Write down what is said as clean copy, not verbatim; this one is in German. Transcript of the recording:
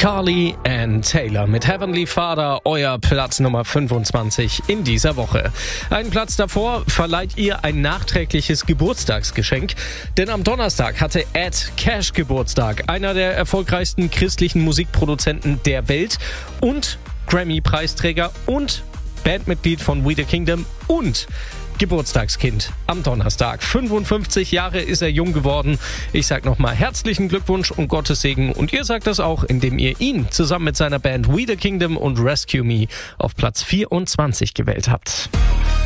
Carly and Taylor mit Heavenly Father, euer Platz Nummer 25 in dieser Woche. Einen Platz davor verleiht ihr ein nachträgliches Geburtstagsgeschenk, denn am Donnerstag hatte Ed Cash Geburtstag, einer der erfolgreichsten christlichen Musikproduzenten der Welt und Grammy-Preisträger und Bandmitglied von We the Kingdom und Geburtstagskind am Donnerstag. 55 Jahre ist er jung geworden. Ich sag nochmal herzlichen Glückwunsch und Gottes Segen. Und ihr sagt das auch, indem ihr ihn zusammen mit seiner Band We the Kingdom und Rescue Me auf Platz 24 gewählt habt.